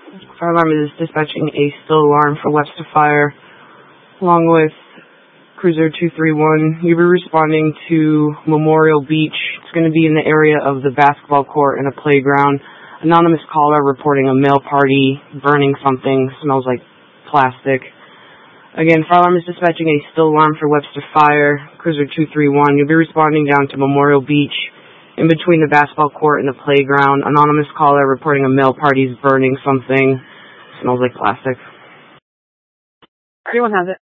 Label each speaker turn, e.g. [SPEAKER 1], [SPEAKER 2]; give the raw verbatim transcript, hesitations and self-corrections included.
[SPEAKER 1] Fire alarm is dispatching a still alarm for Webster Fire, along with Cruiser two three one. You'll be responding to Memorial Beach. It's going to be in the area of the basketball court and a playground. Anonymous caller reporting a male party burning something. Smells like plastic. Again, fire alarm is dispatching a still alarm for Webster Fire, Cruiser two three one. You'll be responding down to Memorial Beach, in between the basketball court and the playground. Anonymous caller reporting a male party is burning something. Smells like plastic.
[SPEAKER 2] Everyone has it.